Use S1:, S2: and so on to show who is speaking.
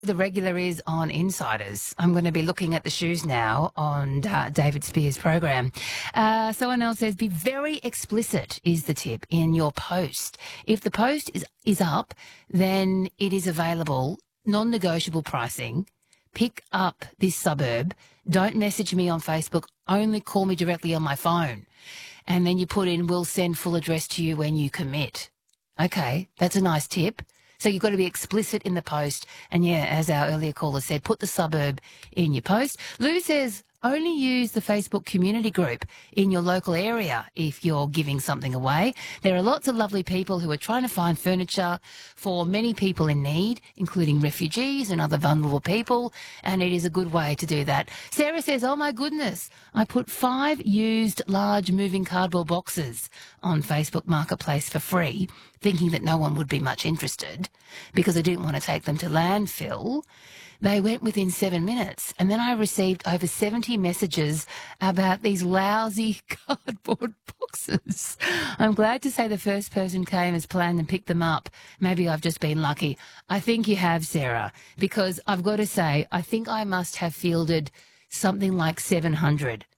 S1: The regular is on Insiders. I'm going to be looking at the shoes now on David Spears' program. Someone else says, be very explicit is the tip in your post. If the post is up, then it is available, non-negotiable pricing. Pick up this suburb. Don't message me on Facebook. Only call me directly on my phone. And then you put in, we'll send full address to you when you commit. Okay, that's a nice tip. So you've got to be explicit in the post. And, yeah, as our earlier caller said, put the suburb in your post. Lou says only use the Facebook community group in your local area if you're giving something away. There are lots of lovely people who are trying to find furniture for many people in need, including refugees and other vulnerable people, and it is a good way to do that. Sarah says, oh, my goodness, I put 5 used large moving cardboard boxes on Facebook Marketplace for free, thinking that no one would be much interested because I didn't want to take them to landfill. They went within 7 minutes, and then I received over 70 messages about these lousy cardboard boxes. I'm glad to say the first person came as planned and picked them up. Maybe I've just been lucky. I think you have, Sarah, because I've got to say, I think I must have fielded something like 700